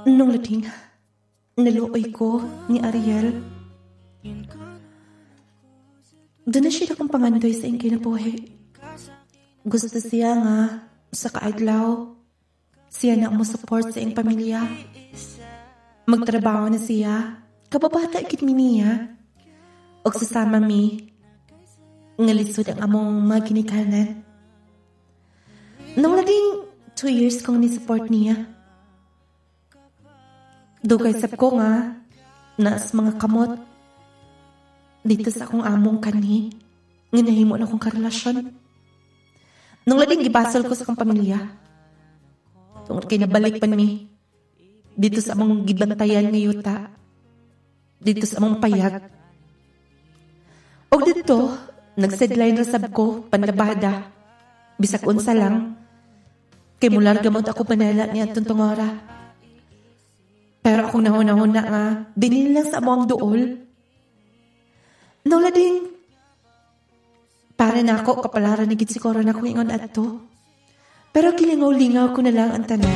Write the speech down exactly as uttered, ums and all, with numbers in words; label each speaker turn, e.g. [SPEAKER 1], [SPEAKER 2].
[SPEAKER 1] Nung lating, naluoy ko ni Ariel. Doon na siya akong pangandoy sa ingay na buhay. Gusto siya nga sa kaadlaw. Siya na mo support sa iyong pamilya. Magtrabaho na siya. Kababata ikit mi niya. O sasama mi. Ngalisod ang among mga ginikanan. Nung lating two years kong ni-support niya. Dugay sab ko nga naas mga kamot dito sa akong among kani nga nahimo na akong karelasyon. Nung lading gibasol ko sa akong pamilya tungod kay nabalik pan mi dito sa among gibantayan nga yuta dito sa among payag. Og dito nagsidline ra sab ko panlabada bisag unsa lang kay mular gamot ako panala ni atong tungora. Pero akong nahuna-huna nga, dinili lang sa among duol. Nung lading, para na ako, kapalaran na gitsikoro na kong ingon at to. Pero kilingaw-lingaw ko na lang ang tanan.